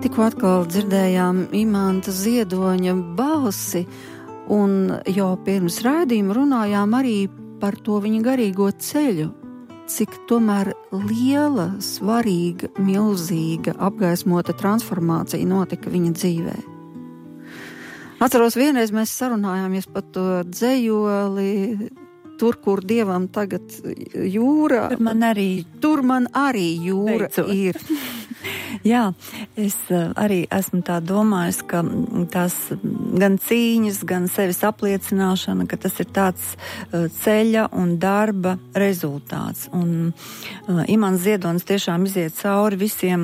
Tikko atkal dzirdējām Imanta Ziedoņa balsi, un jau pirms raidījuma runājām arī par to viņa garīgo ceļu, cik tomēr liela, svarīga, milzīga, apgaismota transformācija notika viņa dzīvē. Atceros, vienreiz mēs sarunājāmies par to dzejoli, tur, kur Dievam tagad jūra. Tur man arī jūra beidzot ir. Jā, es arī esmu tā domājis, ka tās gan cīņas, gan sevis apliecināšana, ka tas ir tāds ceļa un darba rezultāts. Un Imants Ziedonis tiešām iziet cauri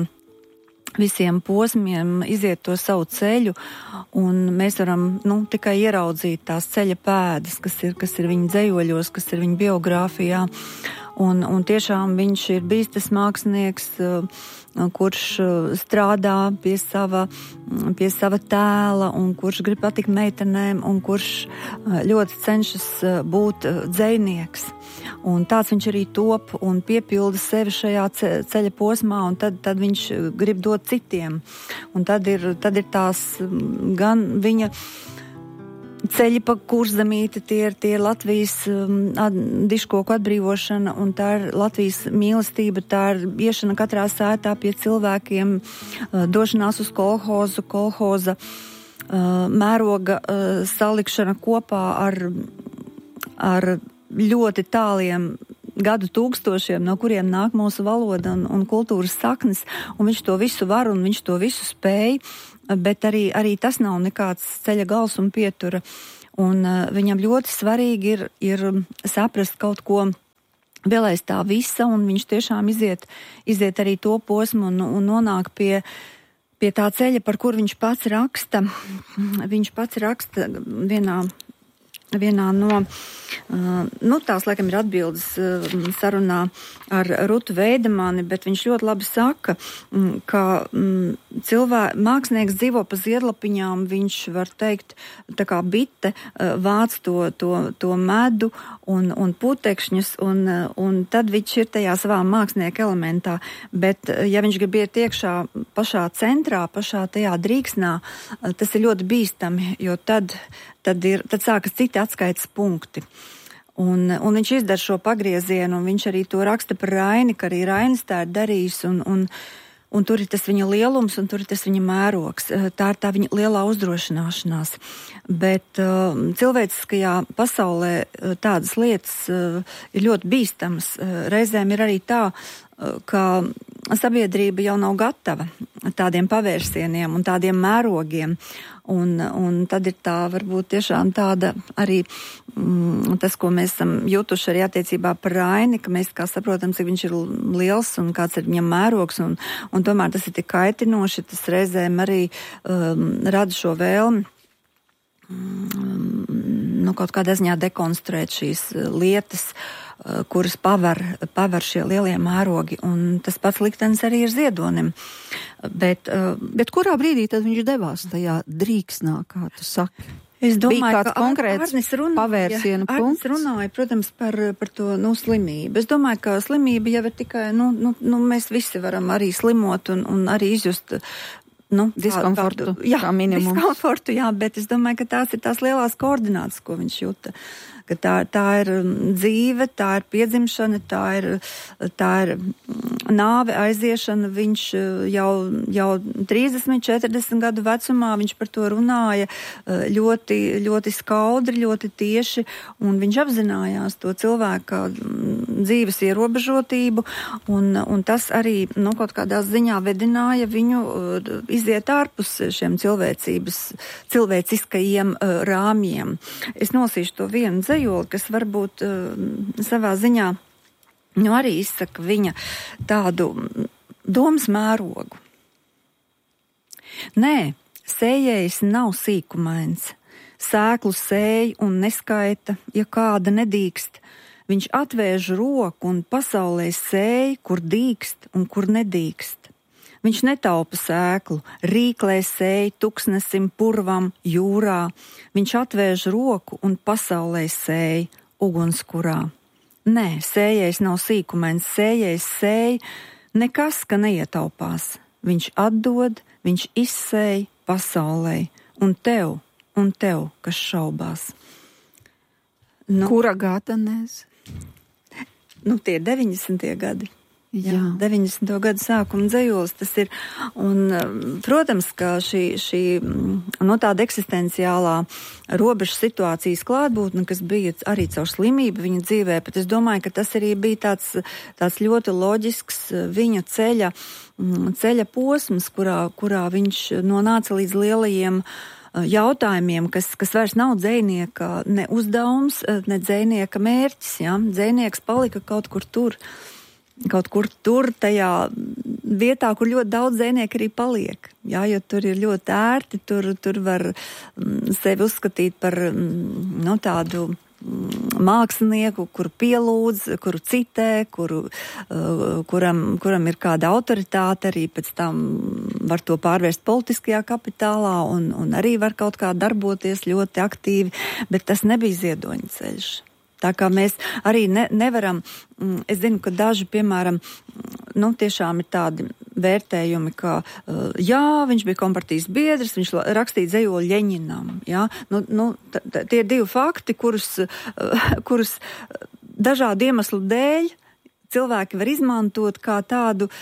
visiem posmiem, iziet to savu ceļu, un mēs varam tikai ieraudzīt tās ceļa pēdas, kas ir viņa dzejoļos, kas ir viņa biogrāfijā. Un tiešām viņš ir bijis tas mākslinieks, kurš strādā pie sava tēla un kurš grib patikt meitenēm un kurš ļoti cenšas būt dzejnieks. Un tāds viņš arī top un piepilda sevi šajā ceļa posmā, un tad viņš grib dot citiem. Un tad ir tās gan viņa ceļi pa Kurzemīti, tie ir Latvijas diškoku atbrīvošana, un tā ir Latvijas mīlestība, tā ir iešana katrā sētā pie cilvēkiem, došanās uz kolhoza mēroga salikšana kopā ar ļoti tāliem gadu tūkstošiem, no kuriem nāk mūsu valoda un kultūras saknes, un viņš to visu var un viņš to visu spēj. Bet arī tas nav nekāds ceļa gals un pietura. Un viņam ļoti svarīgi ir saprast kaut ko vēl aiz tā visa, un viņš tiešām iziet arī to posmu un nonāk pie tā ceļa, par kur viņš pats raksta. Viņš pats raksta vienā no, tās laikam ir atbildes sarunā ar Rutu Veidemani, bet viņš ļoti labi saka, ka mākslinieks dzīvo pa ziedlapiņām, viņš var teikt, tā kā bite, vāc to medu un putekšņus, un tad viņš ir tajā savā mākslinieka elementā, bet ja viņš grib iet iekšā pašā centrā, pašā tajā drīksnā, tas ir ļoti bīstami, jo tad sākas citi atskaites punkti. Un viņš izdara šo pagriezienu, un viņš arī to raksta par Raini, ka arī Rainis tā ir darījis, un tur ir tas viņa lielums, un tur ir tas viņa mērogs. Tā ir tā viņa lielā uzdrošināšanās. Bet cilvēciskajā pasaulē tādas lietas ir ļoti bīstamas. Reizēm ir arī tā, ka sabiedrība jau nav gatava tādiem pavērsieniem un tādiem mērogiem. Un tad ir tā varbūt tiešām tāda arī tas, ko mēs esam jutuši arī attiecībā par Raini, ka mēs kā saprotam, cik viņš ir liels un kāds ir viņam mērogs, un tomēr tas ir tik kaitinoši, tas reizēm arī rada šo vēlmi kaut kādā ziņā dekonstruēt šīs lietas, kuras paver šie lielie mērogi, un tas pats liktenis arī ir Ziedonim. Bet kurā brīdī tad viņš devās tajā drīksnā, kā tu saki? Es domāju, bija kāds konkrēts pavērsiena punkts. Arnis runāja, protams, par to slimību. Es domāju, ka slimība jau ir tikai, mēs visi varam arī slimot un arī izjust diskomfortu, kā minimums. Diskomfortu, jā, bet es domāju, ka tās ir tās lielās koordinātas, ko viņš jūta. Ka tā ir dzīve, tā ir piedzimšana, tā ir nāve, aiziešana. Viņš jau 30, 40 gadu vecumā viņš par to runāja ļoti, ļoti skaudri, ļoti tieši, un viņš apzinājās to cilvēka dzīves ierobežotību, un tas arī kaut kādā ziņā vedināja viņu iziet ārpus šiem cilvēciskajiem rāmjiem. Es nosīšu to vienu dzejoli, kas varbūt savā ziņā arī izsaka viņa tādu domas mērogu. Nē, sējējs nav sīkumains. Sēklu sēj un neskaita, ja kāda nedīkst. Viņš atvērš roku un pasaulē sēj, kur dīkst un kur nedīkst. Viņš netaupa sēklu, rīklē sēj tuksnesim, purvam, jūrā. Viņš atvērš roku un pasaulē sēj, ugunskurā. Nē, sējējs nav sīkumains, sējējs sēj, nekas, ka neietaupās. viņš atdod, viņš izsēj pasaulē, un tev, kas šaubās. Kura gada nez? Tie ir 90. gadi. Jā. 90. gadu sākuma dzejols tas ir, un, protams, ka šī tāda eksistenciālā robežu situācijas klātbūtne, kas bija arī caur slimību viņa dzīvē, bet es domāju, ka tas arī bija tāds ļoti loģisks viņa ceļa posms, kurā viņš nonāca līdz lielajiem jautājumiem, kas vairs nav dzejnieka ne uzdevums, ne dzejnieka mērķis, ja? Dzejnieks palika kaut kur tur, tajā vietā, kur ļoti daudz dzejnieku arī paliek. Jā, jo tur ir ļoti ērti, tur var sevi uzskatīt par tādu mākslinieku, kuru pielūdz, kuru citē, kuram ir kāda autoritāte, arī pēc tam var to pārvērst politiskajā kapitālā un arī var kaut kā darboties ļoti aktīvi, bet tas nebija ziedoņa ceļš. Tā kā mēs arī nevaram, es zinu, ka daži, piemēram, tiešām ir tādi vērtējumi, ka, viņš bija kompartijas biedrs, viņš rakstīja dzejoli Ļeņinam, jā. Tie ir divi fakti, kurus dažādu iemeslu dēļ cilvēki var izmantot kā tādu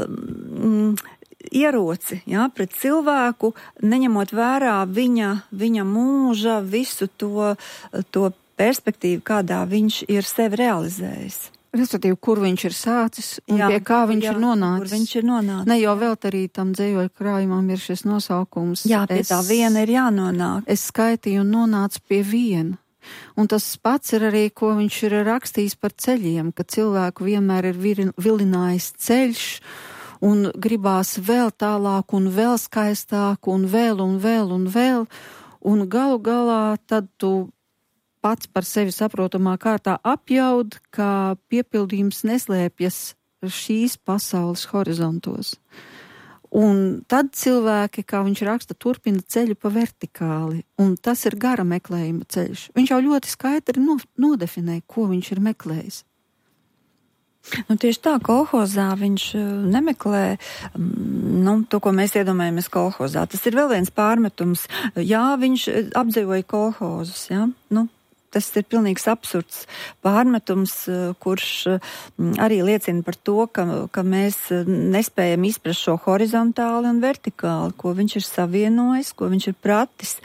ieroci, jā, pret cilvēku, neņemot vērā viņa mūža, visu to perspektīvu, kādā viņš ir sevi realizējis. Respektīvi, kur viņš ir sācis un pie kā viņš ir nonācis. Kur viņš ir nonācis. Ne jau vēl arī tam dzējoļu krājumam ir šis nosaukums. Jā, pie tā viena ir jānonāk. Es skaitīju un nonācu pie viena. Un tas pats ir arī, ko viņš ir rakstījis par ceļiem, ka cilvēku vienmēr ir vilinājis ceļš un gribās vēl tālāk un vēl skaistāk un vēl un vēl un vēl. Un galu galā tad tu pats par sevi saprotamā kārtā apjaud, ka piepildījums neslēpjas šīs pasaules horizontos. Un tad cilvēki, kā viņš raksta, turpina ceļu pa vertikāli, un tas ir gara meklējuma ceļš. Viņš jau ļoti skaidri nodefinē, ko viņš ir meklējis. Tieši tā, kolhozā viņš nemeklē to, ko mēs iedomājamies kolhozā. Tas ir vēl viens pārmetums. Jā, viņš apdzīvoja kolhozus, jā, tas ir pilnīgs absurds pārmetums, kurš arī liecina par to, ka mēs nespējam izprast šo horizontāli un vertikāli, ko viņš ir savienojis, ko viņš ir pratis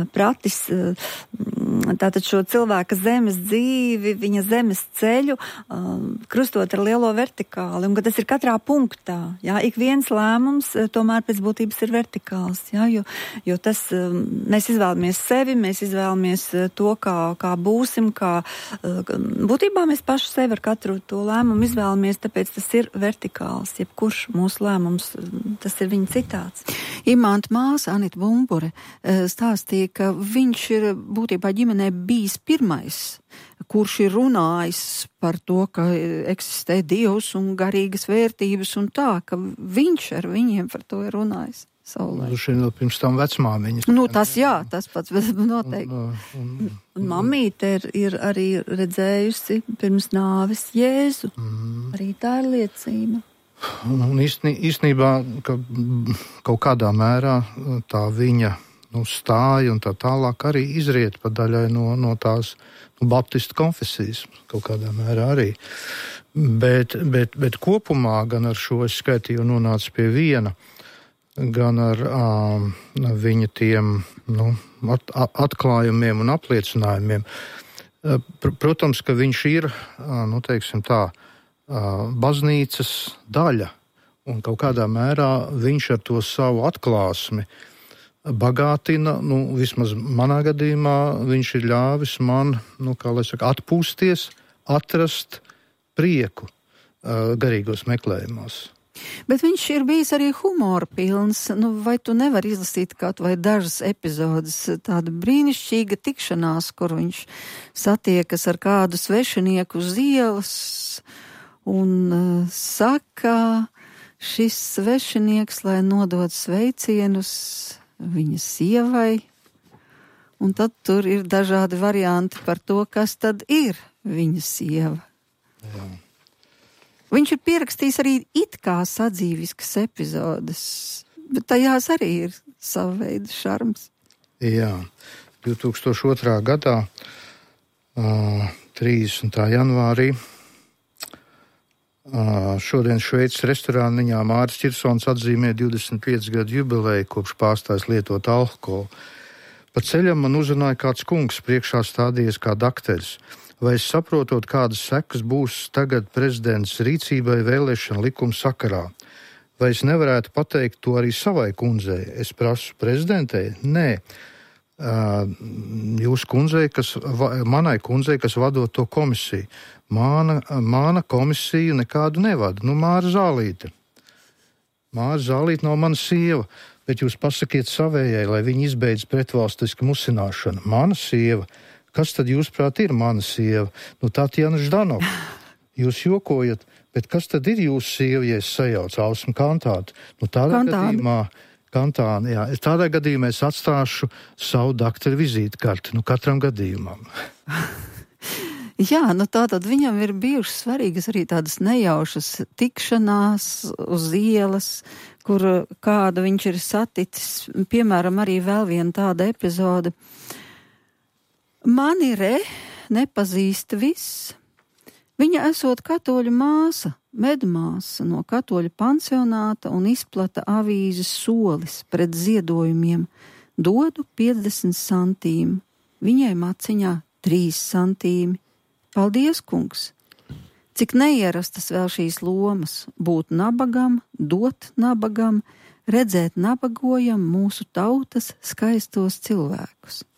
tātad šo cilvēka zemes dzīvi, viņa zemes ceļu, krustot ar lielo vertikāli, un ka tas ir katrā punktā, jā, ik viens lēmums tomēr pēc būtības ir vertikāls, jā, jo tas, mēs izvēlamies sevi, mēs izvēlamies to, kā būsim, kā būtībā mēs paši sevi ar katru to lēmumu izvēlamies, tāpēc tas ir vertikāls, jebkurš mūsu lēmums, tas ir viņa citāts. Imanta māsa Anita Bumbure stāstīja, ka viņš ir būtībā ģimenē bijis pirmais, kurš ir runājis par to, ka eksistē Dievs un garīgas vērtības un tā, ka viņš ar viņiem par to ir runājis. Pirms tam vecmāmiņas. Tas pats noteikti. Un mamīte ir arī redzējusi pirms nāves Jēzu. Arī tā ir liecība. Un īstenībā, ka kaut kādā mērā tā viņa stāja un tā tālāk arī izriet pa daļai no tās baptistu konfesijas, kaut kādā mērā arī. Bet kopumā gan ar šo es skaitīju nonācu pie viena, gan ar viņa tiem atklājumiem un apliecinājumiem. Protams, ka viņš ir, teiksim tā, baznīcas daļa, un kaut kādā mērā viņš ar to savu atklāsmi bagātina, vismaz manā gadījumā viņš ir ļāvis man, atpūsties, atrast prieku garīgos meklējumos. Bet viņš ir bijis arī humora pilns, vai tu nevari izlasīt kaut vai dažas epizodes, tāda brīnišķīga tikšanās, kur viņš satiekas ar kādu svešinieku uz ielas un saka, šis svešinieks, lai nodod sveicienus viņa sievai, un tad tur ir dažādi varianti par to, kas tad ir viņa sieva. Jā. Viņš ir pierakstījis arī it kā sadzīviskas epizodes, bet tajās arī ir sava veida šarms. Jā, 2002. gadā, 30. janvārī, šodien Šveices restorāniņā Māris Čirsons atzīmē 25 gadu jubileju, kopš pārstājis lietot alkoholu. Pa ceļam man uzrunāja kāds kungs, priekšā stādījies kā dakteris. Vai es saprotot, kādas sekas būs tagad prezidents rīcībai vēlēšana likuma sakarā? Vai es nevarētu pateikt to arī savai kundzei? Es prasu prezidentei? Nē. Jūsu kundzei, manai kundzei, kas vadot to komisiju. Mana komisiju nekādu nevada. Māra Zālīte. Māra Zālīte nav mana sieva, bet jūs pasakiet savējai, lai viņi izbeidz pretvalstisku musināšanu. Mana sieva. Kas tad jūsuprāt ir mana sieva? Tatjana Ždanoka. Jūs jokojat, bet kas tad ir jūsu sieva, ja es sajaucu Ausmu Kantātu? Kantāni, jā. Tādā gadījumā es atstāšu savu dakteru vizītkarti, katram gadījumam. Jā, tātad viņam ir bijušas svarīgas arī tādas nejaušas tikšanās uz ielas, kur kādu viņš ir saticis. Piemēram, arī vēl viena tāda epizode. Mani nepazīst viss. Viņa esot katoļu māsa, medmāsa no katoļu pansionāta un izplata avīzes Solis pret ziedojumiem. Dodu 50 centīmu, viņai maciņā 3 centīmi. Paldies, kungs! Cik neierastas vēl šīs lomas - būt nabagam, dot nabagam, redzēt nabagojam mūsu tautas skaistos cilvēkus.